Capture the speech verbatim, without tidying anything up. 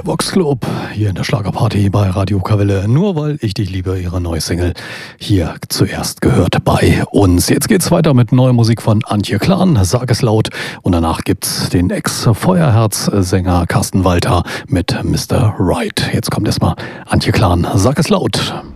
Der Vox Club hier in der Schlagerparty bei Radio Kavelle. Nur weil ich dich liebe, ihre neue Single hier zuerst gehört bei uns. Jetzt geht's weiter mit neuer Musik von Antje Klan, Sag es laut. Und danach gibt's den Ex-Feuerherz-Sänger Carsten Walter mit Mister Right. Jetzt kommt erstmal Antje Klan, Sag es laut.